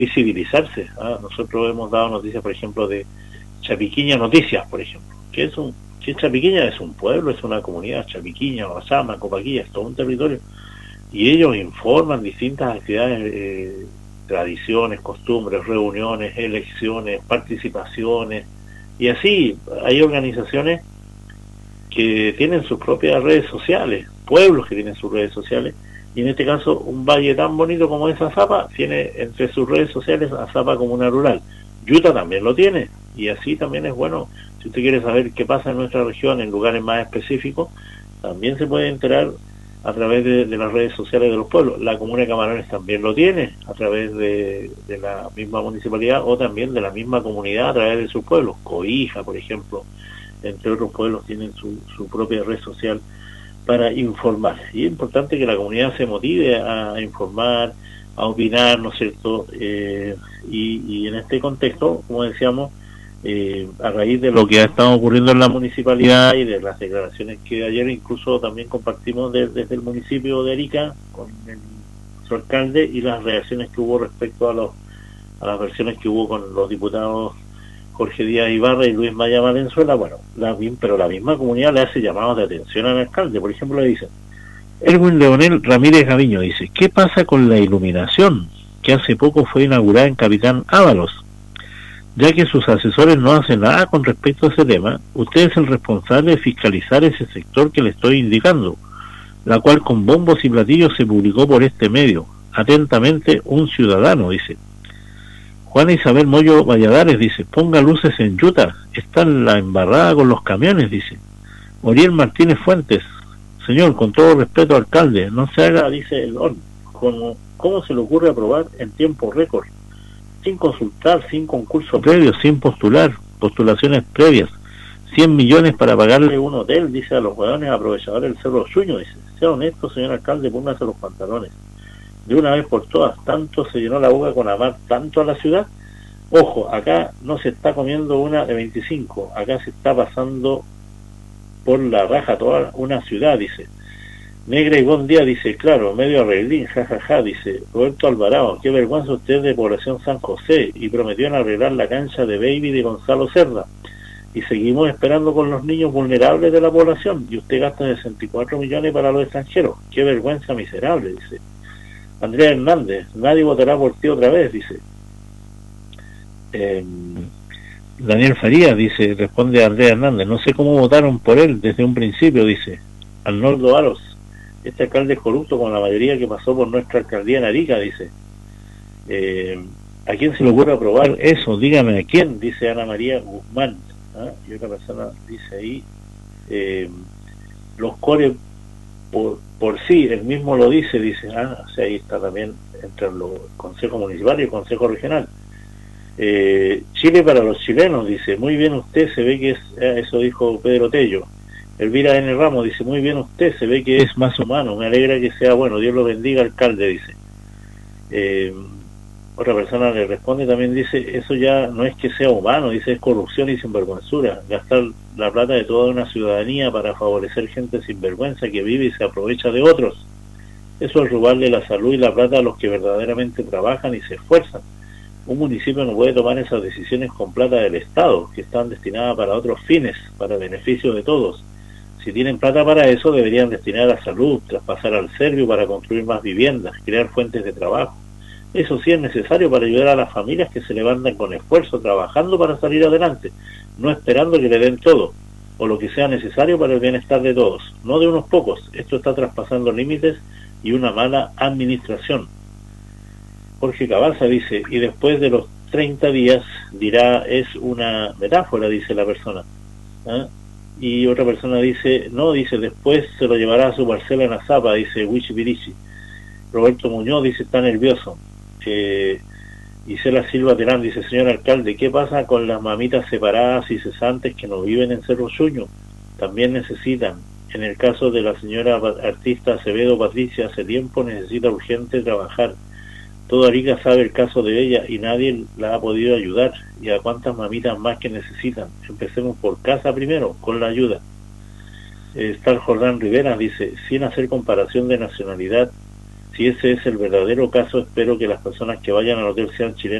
visibilizarse. Nosotros hemos dado noticias, por ejemplo, de Chapiquiña Noticias, por ejemplo. ¿Qué es Chapiquiña? Es un pueblo, es una comunidad. Chapiquiña, Guasama, Copaquilla, es todo un territorio. Y ellos informan distintas actividades, tradiciones, costumbres, reuniones, elecciones, participaciones, y así hay organizaciones que tienen sus propias redes sociales, pueblos que tienen sus redes sociales, y en este caso un valle tan bonito como es Azapa tiene entre sus redes sociales Azapa Comuna Rural. Yuta también lo tiene, y así también es bueno. Si usted quiere saber qué pasa en nuestra región en lugares más específicos, también se puede enterar a través de las redes sociales de los pueblos. La comuna de Camarones también lo tiene a través de la misma municipalidad, o también de la misma comunidad a través de sus pueblos. Cobija, por ejemplo, entre otros pueblos, tienen su propia red social para informar. Y es importante que la comunidad se motive a informar, a opinar, ¿no es cierto? Y en este contexto, como decíamos, a raíz de lo que ha estado ocurriendo en la municipalidad y de las declaraciones que ayer incluso también compartimos desde el municipio de Arica con su alcalde, y las reacciones que hubo respecto a las versiones que hubo con los diputados Jorge Díaz Ibarra y Luis Maya Valenzuela, bueno, pero la misma comunidad le hace llamados de atención al alcalde. Por ejemplo, le dice Erwin Leonel Ramírez Gaviño, dice: ¿qué pasa con la iluminación que hace poco fue inaugurada en Capitán Ábalos? Ya que sus asesores no hacen nada con respecto a ese tema, usted es el responsable de fiscalizar ese sector que le estoy indicando, la cual con bombos y platillos se publicó por este medio. Atentamente, un ciudadano, dice. Juana Isabel Moyo Valladares dice: ponga luces en Yuta, está en la embarrada con los camiones, dice. Oriel Martínez Fuentes: señor, con todo respeto, alcalde, no se haga, dice el ON, ¿cómo se le ocurre aprobar en tiempo récord? Sin consultar, sin concurso previo, sin postulaciones previas, 100 millones para pagarle un hotel, dice, a los hueones aprovechadores del Cerro Suño, dice. Sea honesto, señor alcalde, póngase los pantalones de una vez por todas. Tanto se llenó la boca con amar tanto a la ciudad. Ojo, acá no se está comiendo una de 25, acá se está pasando por la raja toda una ciudad, dice. Negra y buen día, dice, claro, medio arreglín, jajaja, dice Roberto Alvarado: qué vergüenza usted de Población San José, y prometieron arreglar la cancha de Baby de Gonzalo Cerda, y seguimos esperando con los niños vulnerables de la población, y usted gasta 64 millones para los extranjeros. Qué vergüenza miserable, dice. Andrea Hernández: nadie votará por ti otra vez, dice. Daniel Farías dice, responde a Andrea Hernández: no sé cómo votaron por él desde un principio, dice. Arnoldo Aros: este alcalde es corrupto con la mayoría que pasó por nuestra alcaldía en Arica, dice. ¿A quién se le ocurre aprobar eso? Dígame a quién, dice Ana María Guzmán. Y otra persona dice ahí, los core por sí, él mismo lo dice, o sea, ahí está también entre el Consejo Municipal y el Consejo Regional. Chile para los chilenos, dice, muy bien usted, se ve que es, eso dijo Pedro Tello. Elvira N. Ramos dice, muy bien usted, se ve que es más humano, me alegra que sea bueno, Dios lo bendiga, alcalde, dice. Otra persona le responde también, dice, eso ya no es que sea humano, dice, es corrupción y sinvergüenzura, gastar la plata de toda una ciudadanía para favorecer gente sinvergüenza que vive y se aprovecha de otros. Eso es robarle la salud y la plata a los que verdaderamente trabajan y se esfuerzan. Un municipio no puede tomar esas decisiones con plata del Estado, que están destinadas para otros fines, para beneficio de todos. Si tienen plata para eso, deberían destinar a salud, traspasar al Servio para construir más viviendas, crear fuentes de trabajo. Eso sí es necesario para ayudar a las familias que se levantan con esfuerzo, trabajando para salir adelante, no esperando que le den todo, o lo que sea necesario para el bienestar de todos, no de unos pocos. Esto está traspasando límites y una mala administración. Jorge Cabaza dice, y después de los 30 días dirá, es una metáfora, dice la persona. Y otra persona dice, no, dice, después se lo llevará a su parcela en Azapa, dice Wichipirichi. Roberto Muñoz dice, está nervioso. Isela Silva Terán dice, señor alcalde, ¿qué pasa con las mamitas separadas y cesantes que no viven en Cerro Suño? También necesitan. En el caso de la señora artista Acevedo Patricia, hace tiempo necesita urgente trabajar. Todo Arica sabe el caso de ella y nadie la ha podido ayudar. ¿Y a cuántas mamitas más que necesitan? Empecemos por casa primero, con la ayuda. Star Jordán Rivera dice, sin hacer comparación de nacionalidad, si ese es el verdadero caso, espero que las personas que vayan al hotel sean chilenos